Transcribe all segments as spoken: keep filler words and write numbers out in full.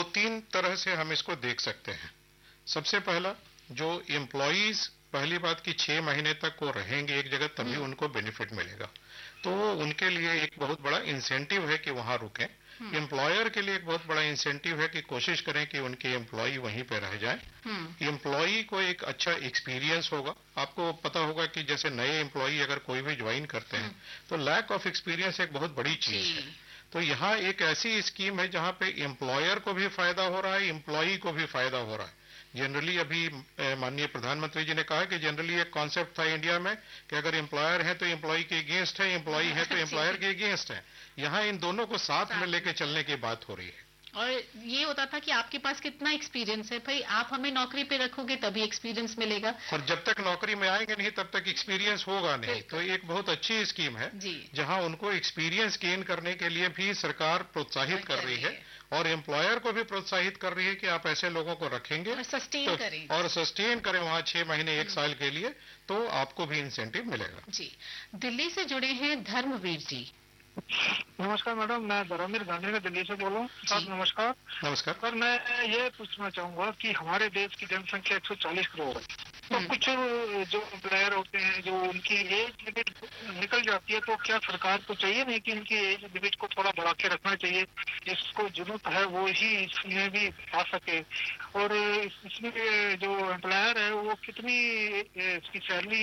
दो तीन तरह से हम इसको देख सकते हैं। सबसे पहला, जो एम्प्लॉइज पहली बात की छह महीने तक वो रहेंगे एक जगह, तभी उनको बेनिफिट मिलेगा, तो उनके लिए एक बहुत बड़ा इंसेंटिव है कि वहां रुकें। एम्प्लॉयर के लिए एक बहुत बड़ा इंसेंटिव है कि कोशिश करें कि उनके एम्प्लॉय वहीं पे रह जाएं। एम्प्लॉय को एक अच्छा एक्सपीरियंस होगा। आपको पता होगा कि जैसे नए एम्प्लॉय अगर कोई भी ज्वाइन करते हैं तो लैक ऑफ एक्सपीरियंस एक बहुत बड़ी चीज है। तो यहाँ एक ऐसी स्कीम है जहाँ पे एम्प्लॉयर को भी फायदा हो रहा है, एम्प्लॉय को भी फायदा हो रहा है। जनरली अभी माननीय प्रधानमंत्री जी ने कहा कि जनरली एक कॉन्सेप्ट था इंडिया में कि अगर एम्प्लॉयर है तो एम्प्लॉय के अगेंस्ट है, एम्प्लॉय है तो एम्प्लॉयर के अगेंस्ट है। यहाँ इन दोनों को साथ में लेके चलने की बात हो रही है। और ये होता था कि आपके पास कितना एक्सपीरियंस है, भाई आप हमें नौकरी पे रखोगे तभी एक्सपीरियंस मिलेगा, और जब तक नौकरी में आएंगे नहीं तब तक एक्सपीरियंस होगा नहीं। तो एक बहुत अच्छी स्कीम है जहां उनको एक्सपीरियंस गेन करने के लिए भी सरकार प्रोत्साहित कर रही है और एम्प्लॉयर को भी प्रोत्साहित कर रही है कि आप ऐसे लोगों को रखेंगे और सस्टेन तो, करें और सस्टेन करें वहां छह महीने एक साल के लिए, तो आपको भी इंसेंटिव मिलेगा। जी, दिल्ली से जुड़े हैं धर्मवीर जी। नमस्कार मैडम, मैं धर्मवीर गांधी दिल्ली से बोल रहा हूँ। सर नमस्कार। नमस्कार सर, मैं ये पूछना चाहूंगा कि हमारे देश की जनसंख्या एक सौ चालीस करोड़ है, तो कुछ जो प्लेयर होते हैं जो उनकी एज लिमिट निकल जाती है, तो क्या सरकार को चाहिए नहीं कि उनकी एज लिमिट को थोड़ा बढ़ा के रखना चाहिए, जिसको जरूरत है वो ही इसमें भी आ सके। और इसमें जो एम्प्लॉयर है वो कितनी इसकी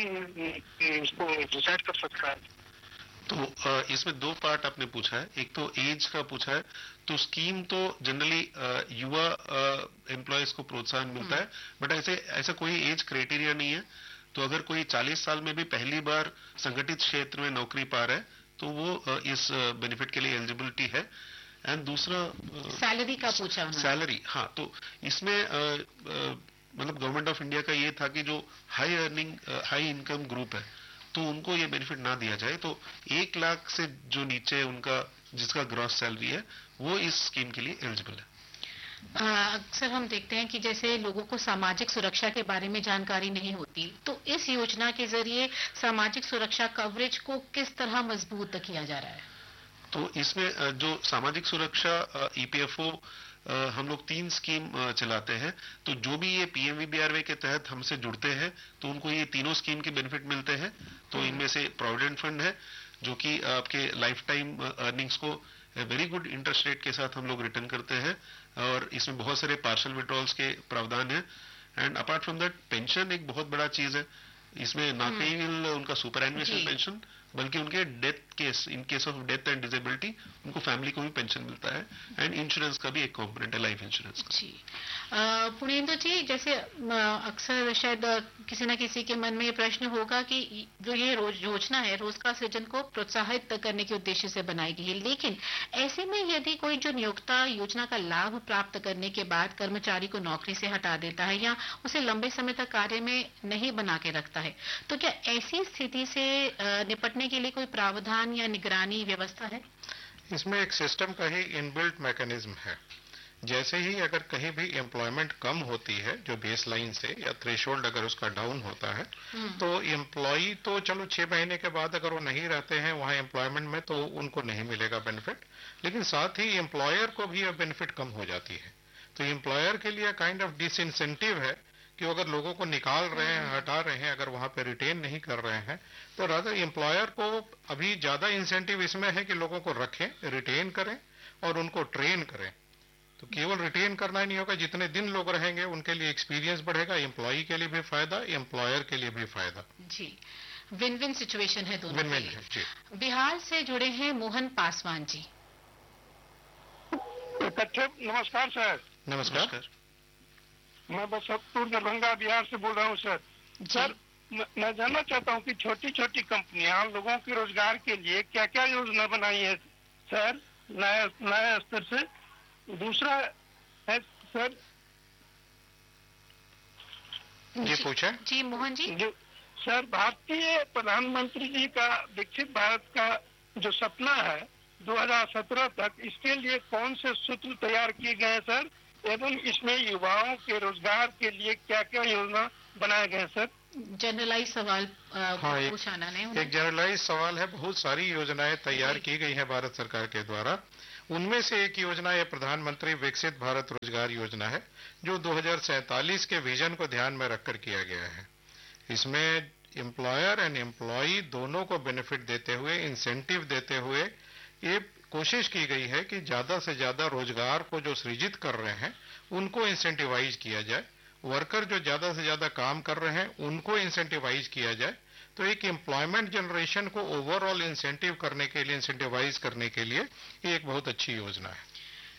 सैलरी इसको डिसाइड कर सकता है? तो इसमें दो पार्ट आपने पूछा है। एक तो एज का पूछा है, तो स्कीम तो जनरली युवा एम्प्लॉयज को प्रोत्साहन मिलता है, बट ऐसे ऐसा कोई एज क्राइटेरिया नहीं है। तो अगर कोई चालीस साल में भी पहली बार संगठित क्षेत्र में नौकरी पा रहा है तो वो इस बेनिफिट के लिए एलिजिबिलिटी है। एंड दूसरा सैलरी का पूछा, सैलरी, हाँ, तो इसमें मतलब गवर्नमेंट ऑफ इंडिया का ये था कि जो high earning high income group है तो उनको ये बेनिफिट ना दिया जाए, तो एक लाख से जो नीचे उनका जिसका ग्रॉस सैलरी है वो इस स्कीम के लिए एलिजिबल है। अक्सर हम देखते हैं कि जैसे लोगों को सामाजिक सुरक्षा के बारे में जानकारी नहीं होती, तो इस योजना के जरिए सामाजिक सुरक्षा कवरेज को किस तरह मजबूत किया जा रहा है? तो इसमें जो सामाजिक सुरक्षा ईपीएफओ हम लोग तीन स्कीम चलाते हैं, तो जो भी ये पीएमवीबीआरवाई के तहत हमसे जुड़ते हैं तो उनको ये तीनों स्कीम के बेनिफिट मिलते हैं। तो इनमें से प्रोविडेंट फंड है जो कि आपके लाइफ टाइम अर्निंग्स को वेरी गुड इंटरेस्ट रेट के साथ हम लोग रिटर्न करते हैं, और इसमें बहुत सारे पार्शियल विड्रॉल्स के प्रावधान है। And apart from that pension एक बहुत बड़ा चीज है। इसमें ना केवल उनका सुपर एनुएशन पेंशन बल्कि उनके death case, in case of death and disability उनको फैमिली को भी पेंशन मिलता है। एंड इंश्योरेंस का भी एक कंपोनेंट है, लाइफ इंश्योरेंस का। जी, पुणेंद्र जी, जैसे अक्सर शायद किसी न किसी के मन में ये प्रश्न होगा कि जो ये योजना है रोजगार सृजन को प्रोत्साहित करने के उद्देश्य से बनाई गई है, लेकिन ऐसे में यदि कोई जो नियोक्ता योजना का लाभ प्राप्त करने के बाद कर्मचारी को नौकरी से हटा देता है या उसे लंबे समय तक कार्य में नहीं बना के रखता है, तो क्या ऐसी स्थिति से निपटने के लिए कोई प्रावधान या निगरानी व्यवस्था है? इसमें एक सिस्टम का ही इनबिल्ट मैकेनिज्म है। जैसे ही अगर कहीं भी एम्प्लॉयमेंट कम होती है जो बेस लाइन से या थ्रेशोल्ड अगर उसका डाउन होता है, तो एम्प्लॉई तो चलो छह महीने के बाद अगर वो नहीं रहते हैं वहां एम्प्लॉयमेंट में तो उनको नहीं मिलेगा बेनिफिट, लेकिन साथ ही एम्प्लॉयर को भी अब बेनिफिट कम हो जाती है। तो एम्प्लॉयर के लिए काइंड ऑफ डिसइंसेंटिव है कि अगर लोगों को निकाल रहे हैं, हटा रहे हैं, अगर वहां पे रिटेन नहीं कर रहे हैं, तो रादर एम्प्लॉयर को अभी ज्यादा इंसेंटिव इसमें है कि लोगों को रखें, रिटेन करें और उनको ट्रेन करें। तो केवल रिटेन करना ही नहीं होगा, जितने दिन लोग रहेंगे उनके लिए एक्सपीरियंस बढ़ेगा, एम्प्लॉई के लिए भी फायदा, एम्प्लॉयर के लिए भी फायदा। जी, विन विन सिचुएशन है दोनों विन विन है जी। बिहार से जुड़े हैं मोहन पासवान जी। नमस्कार सर। नमस्कार। मैं बसंतपुर दरभंगा बिहार से बोल रहा हूँ सर। सर, मैं जानना चाहता हूँ कि छोटी छोटी कंपनियां लोगों के रोजगार के लिए क्या क्या योजना बनाई है सर नए नए स्तर से? दूसरा है सर जी पूछे। जी मोहन जी। जो सर, भारतीय प्रधानमंत्री जी का विकसित भारत का जो सपना है दो हज़ार सत्रह तक, इसके लिए कौन से सूत्र तैयार किए गए हैं सर, एवं इसमें युवाओं के रोजगार के लिए क्या क्या योजना बनाए गए हैं सर? जनरलाइज सवाल हाँ, एक, एक जनरलाइज सवाल है। बहुत सारी योजनाएं तैयार की गई है भारत सरकार के द्वारा, उनमें से एक योजना ये प्रधानमंत्री विकसित भारत रोजगार योजना है, जो दो हज़ार सैंतालीस के विजन को ध्यान में रखकर किया गया है। इसमें एम्प्लॉयर एंड एम्प्लॉई दोनों को बेनिफिट देते हुए, इंसेंटिव देते हुए ये कोशिश की गई है कि ज्यादा से ज्यादा रोजगार को जो सृजित कर रहे हैं उनको इंसेंटिवाइज किया जाए, वर्कर जो ज्यादा से ज्यादा काम कर रहे हैं उनको इंसेंटिवाइज किया जाए। तो एक एम्प्लॉयमेंट जनरेशन को ओवरऑल इंसेंटिव करने के लिए, इंसेंटिवाइज करने के लिए ये एक बहुत अच्छी योजना है।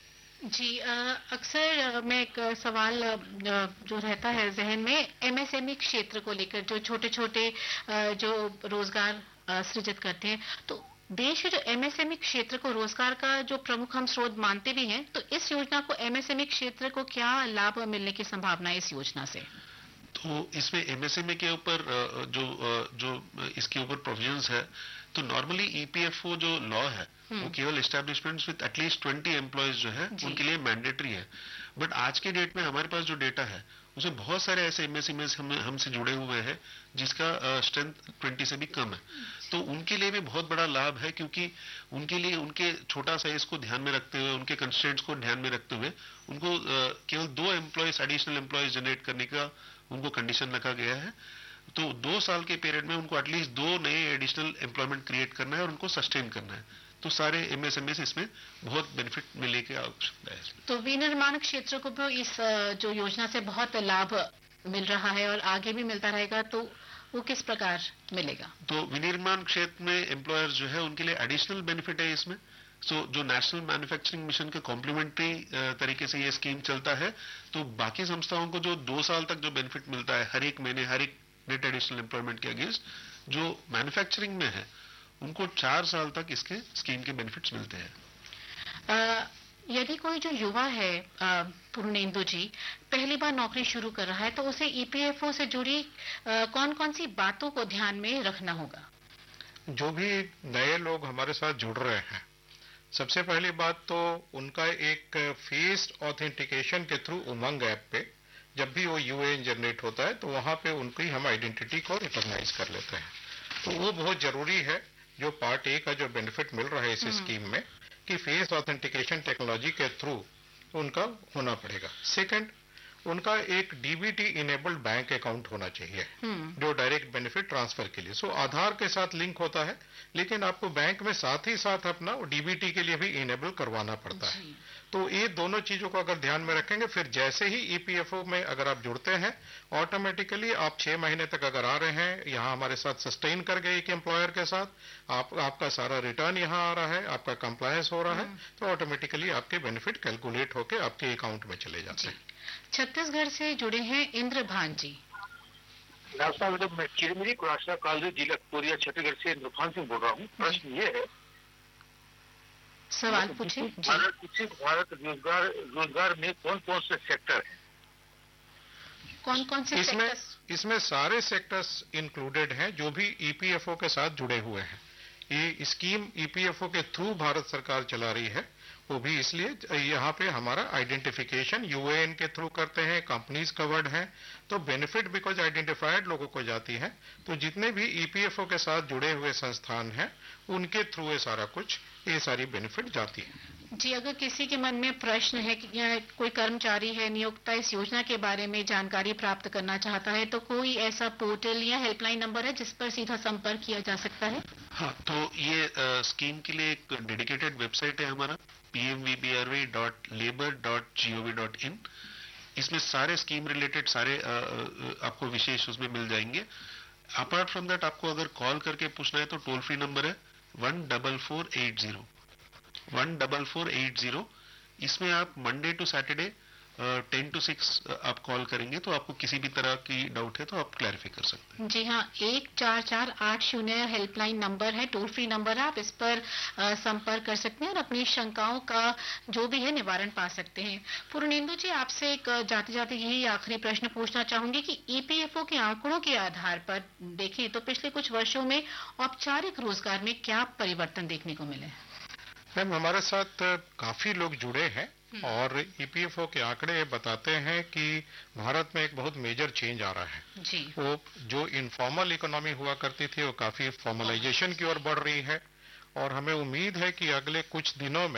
जी, अक्सर मैं एक सवाल आ, जो रहता है जहन में, एमएसएमई क्षेत्र को लेकर, जो छोटे छोटे जो रोजगार सृजित करते हैं, तो देश जो एमएसएमई क्षेत्र को रोजगार का जो प्रमुख हम स्रोत मानते भी हैं, तो इस योजना को एमएसएमई क्षेत्र को क्या लाभ मिलने की संभावना है इस योजना से? तो इसमें एमएसएमई के ऊपर जो जो इसके ऊपर प्रोविजंस है, तो नॉर्मली ईपीएफओ जो लॉ है वो केवल establishments with at least twenty employees जो है उनके लिए मैंडेटरी है। बट आज के डेट में हमारे पास जो डेटा है उसमें बहुत सारे ऐसे एमएसएमईज हम हमसे जुड़े हुए हैं जिसका स्ट्रेंथ ट्वेंटी से भी कम है। तो उनके लिए भी बहुत बड़ा लाभ है, क्योंकि उनके लिए उनके छोटा साइज को ध्यान में रखते हुए, उनके कंस्ट्रेंट्स को ध्यान में रखते हुए उनको केवल दो एम्प्लॉयज, एडिशनल एम्प्लॉयज जनरेट करने का उनको कंडीशन रखा गया है। तो दो साल के पीरियड में उनको एटलीस्ट दो नए एडिशनल एम्प्लॉयमेंट क्रिएट करना है और उनको सस्टेन करना है। तो सारे एमएसएमई से इसमें बहुत बेनिफिट मिलने की आवश्यकता है। तो विनिर्माण क्षेत्र को भी इस जो योजना से बहुत लाभ मिल रहा है और आगे भी मिलता रहेगा, तो वो किस प्रकार मिलेगा? तो विनिर्माण क्षेत्र में एम्प्लॉयर्स जो है उनके लिए एडिशनल बेनिफिट है इसमें। सो so, जो नेशनल मैन्युफैक्चरिंग मिशन के कॉम्प्लीमेंट्री तरीके से ये स्कीम चलता है, तो बाकी संस्थाओं को जो दो साल तक जो बेनिफिट मिलता है हर एक महीने, हर एक नेट एडिशनल एम्प्लॉयमेंट के अगेंस्ट, जो मैन्युफैक्चरिंग में है उनको चार साल तक इसके स्कीम के बेनिफिट्स मिलते हैं। यदि कोई जो युवा है पूर्णेंदु जी पहली बार नौकरी शुरू कर रहा है, तो उसे ईपीएफओ से जुड़ी कौन कौन सी बातों को ध्यान में रखना होगा? जो भी नए लोग हमारे साथ जुड़ रहे हैं, सबसे पहली बात तो उनका एक फेस ऑथेंटिकेशन के थ्रू उमंग ऐप पे जब भी वो यूएएन जनरेट होता है तो वहां पे उनकी हम आइडेंटिटी को रिकॉग्नाइज कर लेते हैं। तो वो बहुत जरूरी है, जो पार्ट ए का जो बेनिफिट मिल रहा है इस स्कीम में, कि फेस ऑथेंटिकेशन टेक्नोलॉजी के थ्रू उनका होना पड़ेगा। सेकंड, उनका एक डीबीटी इनेबल्ड बैंक अकाउंट होना चाहिए जो डायरेक्ट बेनिफिट ट्रांसफर के लिए। सो आधार के साथ लिंक होता है, लेकिन आपको बैंक में साथ ही साथ अपना डीबीटी के लिए भी इनेबल करवाना पड़ता है। तो ये दोनों चीजों को अगर ध्यान में रखेंगे, फिर जैसे ही ईपीएफओ में अगर आप जुड़ते हैं, ऑटोमेटिकली आप छह महीने तक अगर आ रहे हैं यहाँ हमारे साथ सस्टेन कर गए एक एम्प्लॉयर के साथ, आप आपका सारा रिटर्न यहाँ आ रहा है, आपका कंप्लायंस हो रहा है, तो ऑटोमेटिकली आपके बेनिफिट कैलकुलेट होकर आपके अकाउंट में चले जाते हैं। छत्तीसगढ़ से जुड़े हैं इंद्रभान जी। डॉक्टर मैं चिरमिरी कुराशा कॉलेज जिला कोरिया छत्तीसगढ़ से इंद्रभान सिंह बोल रहा हूँ। प्रश्न ये है, सवाल पूछे। भारत विकसित भारत रोजगार रोजगार में कौन कौन से सेक्टर है? कौन कौन से इसमें इसमें सारे सेक्टर्स इंक्लूडेड हैं जो भी ईपीएफओ के साथ जुड़े हुए हैं। ये स्कीम ईपीएफओ के थ्रू भारत सरकार चला रही है, वो भी इसलिए यहाँ पे हमारा आइडेंटिफिकेशन यूएएन के थ्रू करते हैं, कंपनीज कवर्ड हैं, तो बेनिफिट बिकॉज आइडेंटिफाइड लोगों को जाती है। तो जितने भी ईपीएफओ के साथ जुड़े हुए संस्थान हैं उनके थ्रू ये सारा कुछ, ये सारी बेनिफिट जाती है। जी, अगर किसी के मन में प्रश्न है कि या कोई कर्मचारी है नियोक्ता इस योजना के बारे में जानकारी प्राप्त करना चाहता है, तो कोई ऐसा पोर्टल या हेल्पलाइन नंबर है जिस पर सीधा संपर्क किया जा सकता है? हाँ, तो ये आ, स्कीम के लिए एक डेडिकेटेड वेबसाइट है हमारा, P M we B R Y dot labour dot G O V dot in. इसमें सारे स्कीम रिलेटेड सारे आ, आपको विशेष उसमें मिल जाएंगे। अपार्ट फ्रॉम दैट आपको अगर कॉल करके पूछना है तो टोल फ्री नंबर है one double four eight zero one double four eight zero. इसमें आप Monday to Saturday ten to six आप कॉल करेंगे तो आपको किसी भी तरह की डाउट है तो आप क्लैरिफाई कर सकते हैं। जी हाँ, एक चार चार आठ शून्य हेल्पलाइन नंबर है, टोल फ्री नंबर है, आप इस पर आ, संपर्क कर सकते हैं और अपनी शंकाओं का जो भी है निवारण पा सकते हैं। पूर्णेंदु जी, आपसे एक जाते जाते यही आखिरी प्रश्न पूछना चाहूंगी कि ईपीएफओ के आंकड़ों के आधार पर देखें तो पिछले कुछ वर्षों में औपचारिक रोजगार में क्या परिवर्तन देखने को मिले? मैम, हमारे साथ काफी लोग जुड़े हैं और ईपीएफओ के आंकड़े बताते हैं कि भारत में एक बहुत मेजर चेंज आ रहा है। जी। वो जो इनफॉर्मल इकोनॉमी हुआ करती थी वो काफी फॉर्मलाइजेशन की ओर बढ़ रही है और हमें उम्मीद है कि अगले कुछ दिनों में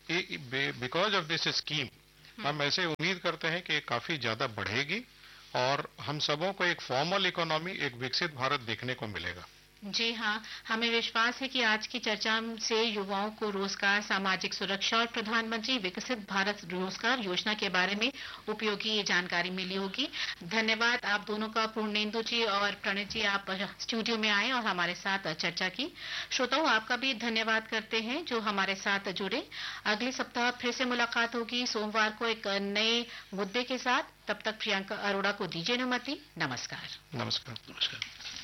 बिकॉज ऑफ दिस स्कीम हम ऐसे उम्मीद करते हैं कि काफी ज्यादा बढ़ेगी और हम सबों को एक फॉर्मल इकोनॉमी, एक विकसित भारत देखने को मिलेगा। जी हाँ, हमें विश्वास है कि आज की चर्चा से युवाओं को रोजगार, सामाजिक सुरक्षा और प्रधानमंत्री विकसित भारत रोजगार योजना के बारे में उपयोगी जानकारी मिली होगी। धन्यवाद आप दोनों का, पूर्णेंदु जी और प्रणित जी, आप स्टूडियो में आए और हमारे साथ चर्चा की। श्रोताओं, आपका भी धन्यवाद करते हैं जो हमारे साथ जुड़े। अगले सप्ताह फिर से मुलाकात होगी सोमवार को एक नए मुद्दे के साथ। तब तक प्रियंका अरोड़ा को दीजिए अनुमति। नमस्कार। नमस्कार। नमस्कार।